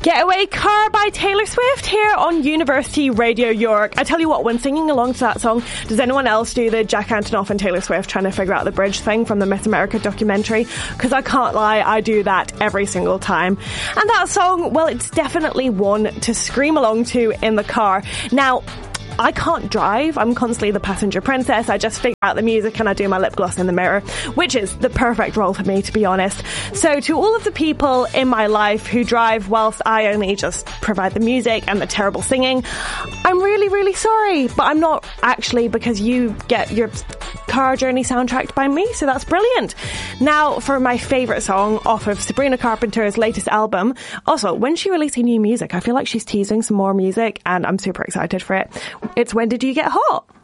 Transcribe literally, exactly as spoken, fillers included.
Getaway Car by Taylor Swift here on University Radio York. I tell you what, when singing along to that song, does anyone else do the Jack Antonoff and Taylor Swift trying to figure out the bridge thing from the Miss America documentary? Because I can't lie, I do that every single time. And that song, well, it's definitely one to scream along to in the car. Now, I can't drive. I'm constantly the passenger princess. I just figure out the music and I do my lip gloss in the mirror, which is the perfect role for me, to be honest. So to all of the people in my life who drive whilst I only just provide the music and the terrible singing, I'm really, really sorry. But I'm not actually, because you get your car journey soundtracked by me, so that's brilliant. Now for my favourite song off of Sabrina Carpenter's latest album. Also, when's she releasing new music? I feel like she's teasing some more music and I'm super excited for it. It's When Did You Get Hot?